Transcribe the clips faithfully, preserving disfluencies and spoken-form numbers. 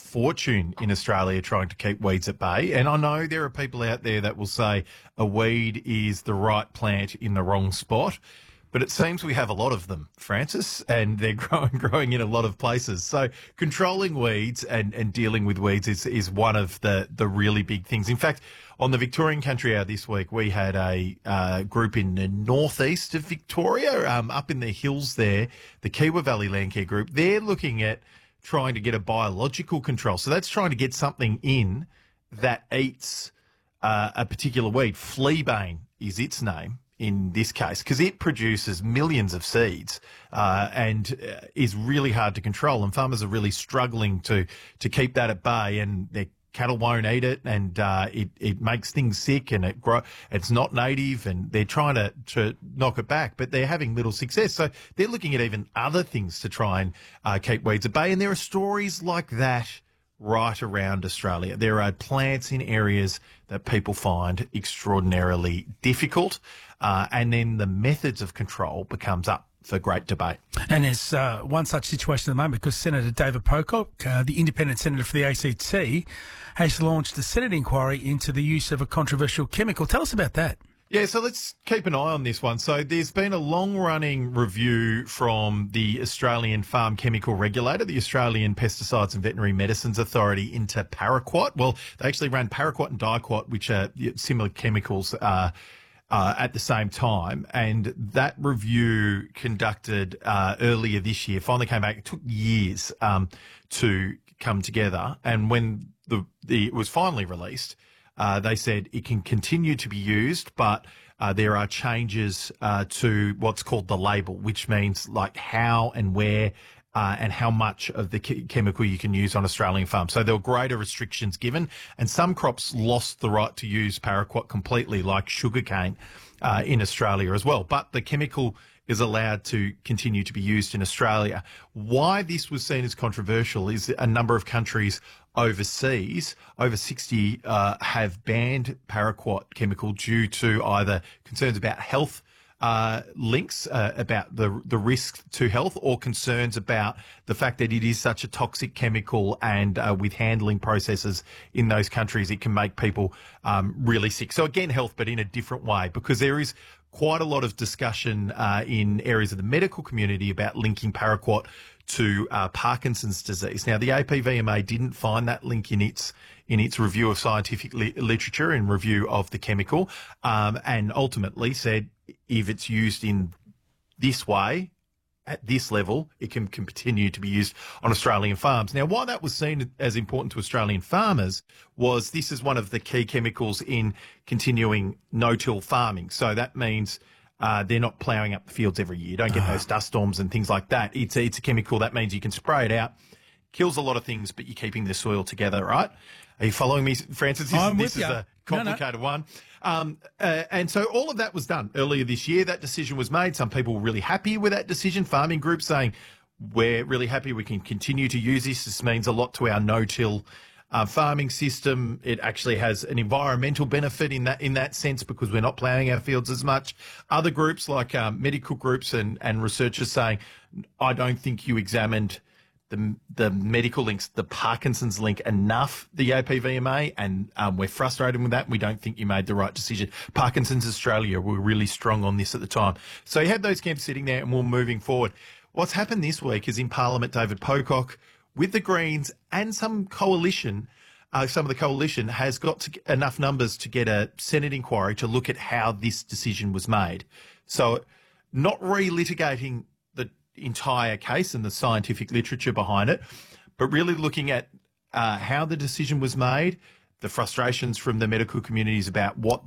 fortune in Australia trying to keep weeds at bay. And I know there are people out there that will say a weed is the right plant in the wrong spot. But it seems we have a lot of them, Francis, and they're growing growing in a lot of places. So controlling weeds and, and dealing with weeds is, is one of the, the really big things. In fact, on the Victorian Country Hour this week, we had a uh, group in the northeast of Victoria, um, up in the hills there, the Kiwa Valley Landcare Group. They're looking at trying to get a biological control. So that's trying to get something in that eats uh, a particular weed. Fleabane is its name in this case, because it produces millions of seeds uh, and uh, is really hard to control. And farmers are really struggling to to keep that at bay, and their cattle won't eat it, and uh, it, it makes things sick, and it grow, it's not native, and they're trying to, to knock it back, but they're having little success. So they're looking at even other things to try and uh, keep weeds at bay. And there are stories like that right around Australia. There are plants in areas that people find extraordinarily difficult, uh, and then the methods of control becomes up for great debate. And there's uh, one such situation at the moment because Senator David Pocock, uh, the independent senator for the A C T, has launched a Senate inquiry into the use of a controversial chemical. Tell us about that. Yeah, so let's keep an eye on this one. So there's been a long-running review from the Australian Farm Chemical Regulator, the Australian Pesticides and Veterinary Medicines Authority, into paraquat. Well, they actually ran paraquat and diquat, which are similar chemicals uh, uh, at the same time. And that review conducted uh, earlier this year finally came back. It took years um, to come together. And when the, the it was finally released, Uh, they said it can continue to be used, but uh, there are changes uh, to what's called the label, which means like how and where uh, and how much of the ch- chemical you can use on Australian farms. So there were greater restrictions given, and some crops lost the right to use paraquat completely, like sugarcane uh, in Australia as well. But the chemical is allowed to continue to be used in Australia. Why this was seen as controversial is a number of countries overseas, over sixty, uh, have banned paraquat chemical due to either concerns about health uh, links, uh, about the the risk to health, or concerns about the fact that it is such a toxic chemical, and uh, with handling processes in those countries, it can make people um, really sick. So again, health, but in a different way, because there is quite a lot of discussion uh, in areas of the medical community about linking paraquat to uh, Parkinson's disease. Now, the A P V M A didn't find that link in its in its review of scientific li- literature and review of the chemical, um, and ultimately said if it's used in this way, at this level, it can, can continue to be used on Australian farms. Now, why that was seen as important to Australian farmers was this is one of the key chemicals in continuing no-till farming. So that means uh, they're not ploughing up the fields every year. You don't get those dust storms and things like that. It's a, it's a chemical that means you can spray it out, kills a lot of things, but you're keeping the soil together, right? Are you following me, Francis? This, I'm this with is you. a complicated no, no. one. Um, uh, and so all of that was done earlier this year. That decision was made. Some people were really happy with that decision. Farming groups saying, we're really happy we can continue to use this. This means a lot to our no-till uh, farming system. It actually has an environmental benefit in that in that sense because we're not ploughing our fields as much. Other groups like um, medical groups and, and researchers saying, I don't think you examined the the medical links, the Parkinson's link enough, the A P V M A, and um, we're frustrated with that. We don't think you made the right decision. Parkinson's Australia were really strong on this at the time. So you had those camps sitting there and we're moving forward. What's happened this week is in Parliament, David Pocock, with the Greens and some coalition, uh, some of the coalition has got to enough numbers to get a Senate inquiry to look at how this decision was made. So not relitigating the entire case and the scientific literature behind it, but really looking at uh, how the decision was made, the frustrations from the medical communities about what,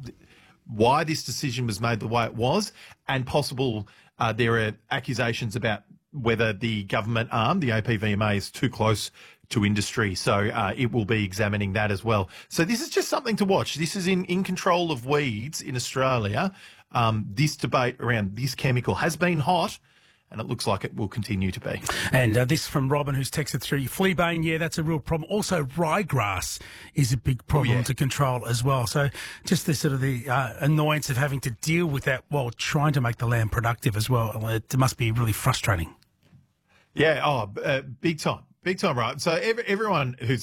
why this decision was made the way it was, and possible uh, there are accusations about whether the government arm, the A P V M A, is too close to industry. So uh, it will be examining that as well. So this is just something to watch. This is in, in control of weeds in Australia. Um, this debate around this chemical has been hot, and it looks like it will continue to be. And uh, this from Robin, who's texted through. Fleabane, yeah, that's a real problem. Also, ryegrass is a big problem oh, yeah. to control as well. So just the sort of the uh, annoyance of having to deal with that while trying to make the land productive as well. It must be really frustrating. Yeah, oh, uh, big time. Big time, right? So every, everyone who's